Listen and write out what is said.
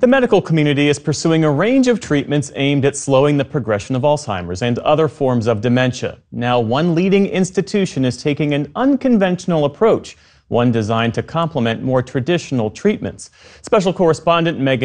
The medical community is pursuing a range of treatments aimed at slowing the progression of Alzheimer's and other forms of dementia. Now, one leading institution is taking an unconventional approach, one designed to complement more traditional treatments. Special correspondent Megan